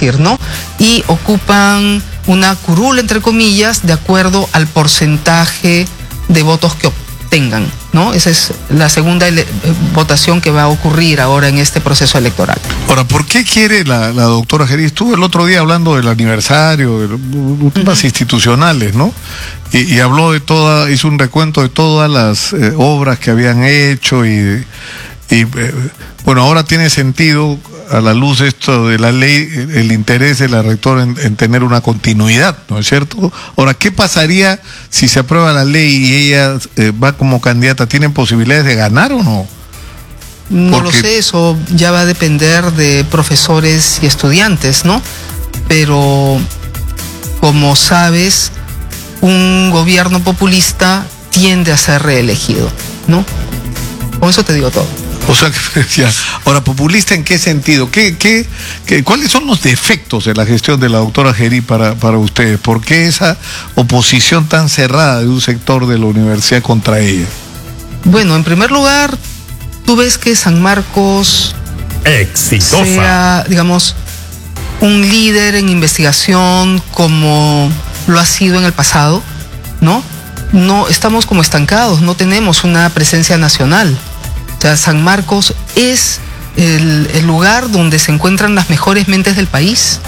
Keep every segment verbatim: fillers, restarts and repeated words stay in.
decir, ¿no? Y ocupan una curul, entre comillas, de acuerdo al porcentaje de votos que obtengan, ¿no? Esa es la segunda votación que va a ocurrir ahora en este proceso electoral. Ahora, ¿por qué quiere la, la doctora Gerí? Estuvo el otro día hablando del aniversario, de los temas uh-huh. institucionales, ¿no? Y, y habló de toda, hizo un recuento de todas las eh, obras que habían hecho y, y eh, bueno, ahora tiene sentido, a la luz esto de la ley, el interés de la rectora en, en tener una continuidad, ¿no es cierto? Ahora, ¿qué pasaría si se aprueba la ley y ella eh, va como candidata? ¿Tienen posibilidades de ganar o no? No Porque... lo sé, eso ya va a depender de profesores y estudiantes, ¿no? Pero, como sabes, un gobierno populista tiende a ser reelegido, ¿no? Con eso te digo todo. O sea, ya. Ahora, ¿populista en qué sentido? ¿Qué, qué, qué, ¿Cuáles son los defectos de la gestión de la doctora Gerí para, para ustedes? ¿Por qué esa oposición tan cerrada de un sector de la universidad contra ella? Bueno, en primer lugar, tú ves que San Marcos exitosa sea, digamos, un líder en investigación como lo ha sido en el pasado, ¿no? No estamos como estancados, no tenemos una presencia nacional. O sea, San Marcos es el, el lugar donde se encuentran las mejores mentes del país.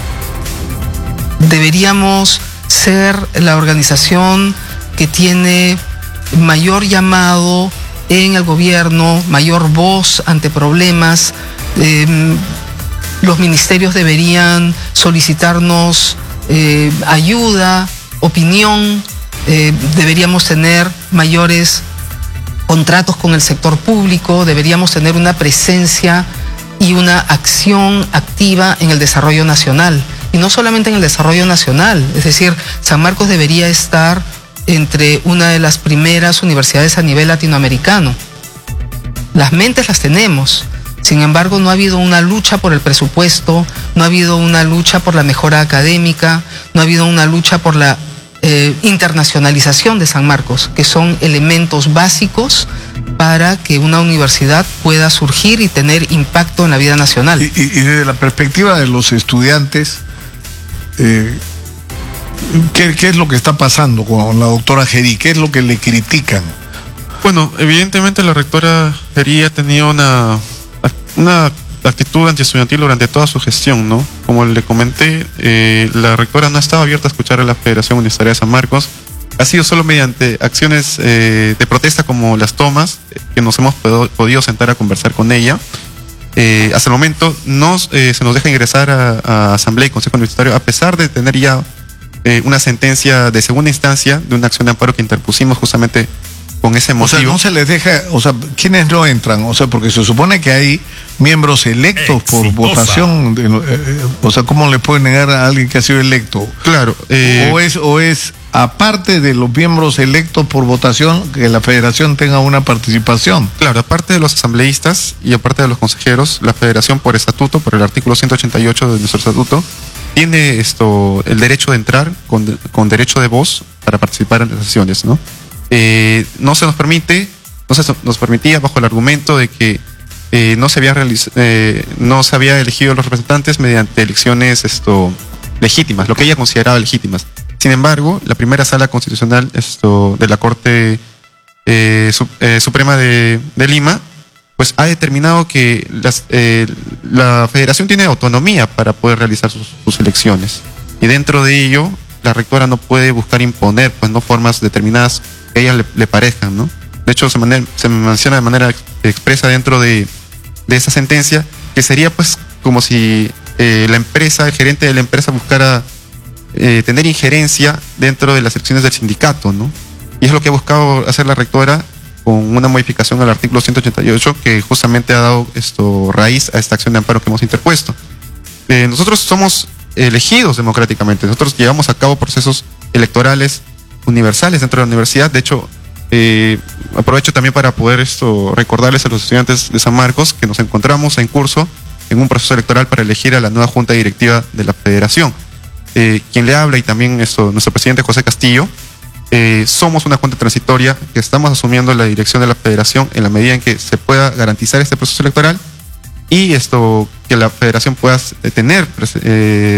Deberíamos ser la organización que tiene mayor llamado en el gobierno, mayor voz ante problemas. Eh, los ministerios deberían solicitarnos eh, ayuda, opinión. Eh, deberíamos tener mayores contratos con el sector público, deberíamos tener una presencia y una acción activa en el desarrollo nacional. Y no solamente en el desarrollo nacional, es decir, San Marcos debería estar entre una de las primeras universidades a nivel latinoamericano. Las mentes las tenemos, sin embargo no ha habido una lucha por el presupuesto, no ha habido una lucha por la mejora académica, no ha habido una lucha por la Eh, internacionalización de San Marcos, que son elementos básicos para que una universidad pueda surgir y tener impacto en la vida nacional. Y, y, y desde la perspectiva de los estudiantes, eh, ¿qué, ¿qué es lo que está pasando con la doctora Gerí? ¿Qué es lo que le critican? Bueno, evidentemente la rectora Gerí ha tenido una, una actitud antiestudiantil durante toda su gestión, ¿no? Como le comenté, eh, la rectora no ha estado abierta a escuchar a la Federación Universitaria de San Marcos. Ha sido solo mediante acciones eh, de protesta como las tomas eh, que nos hemos pod podido sentar a conversar con ella. Eh, hasta el momento no eh, se nos deja ingresar a, a Asamblea y Consejo Universitario, a pesar de tener ya eh, una sentencia de segunda instancia de una acción de amparo que interpusimos justamente con ese motivo. O sea, no se les deja, o sea, ¿quiénes no entran? O sea, porque se supone que hay miembros electos exitosa por votación, de, eh, o sea, ¿cómo le pueden negar a alguien que ha sido electo? Claro. Eh, o es, o es aparte de los miembros electos por votación, que la federación tenga una participación. Claro, aparte de los asambleístas y aparte de los consejeros, la federación por estatuto, por el artículo ciento ochenta y ocho de nuestro estatuto, tiene esto el derecho de entrar con, con derecho de voz para participar en las sesiones, ¿no? Eh, no se nos permite, no se nos permitía bajo el argumento de que eh, no se había realiz- eh, no se había elegido a los representantes mediante elecciones esto legítimas, lo que ella consideraba legítimas. Sin embargo, la primera sala constitucional esto de la Corte eh, su, eh, Suprema de, de Lima, pues ha determinado que las, eh, la Federación tiene autonomía para poder realizar sus, sus elecciones, y dentro de ello la rectora no puede buscar imponer pues no formas determinadas que a ella le, le parezcan, ¿no? De hecho, se, manera, se menciona de manera ex, expresa dentro de, de esa sentencia que sería pues como si eh, la empresa, el gerente de la empresa buscara eh, tener injerencia dentro de las elecciones del sindicato, ¿no? Y es lo que ha buscado hacer la rectora con una modificación al artículo ciento ochenta y ocho que justamente ha dado esto raíz a esta acción de amparo que hemos interpuesto. Eh, nosotros somos elegidos democráticamente, nosotros llevamos a cabo procesos electorales universales dentro de la universidad. De hecho, eh, aprovecho también para poder esto recordarles a los estudiantes de San Marcos que nos encontramos en curso en un proceso electoral para elegir a la nueva junta directiva de la federación. Eh, quien le habla y también esto, nuestro presidente José Castillo, eh, somos una junta transitoria que estamos asumiendo la dirección de la federación en la medida en que se pueda garantizar este proceso electoral y esto que la federación pueda tener eh,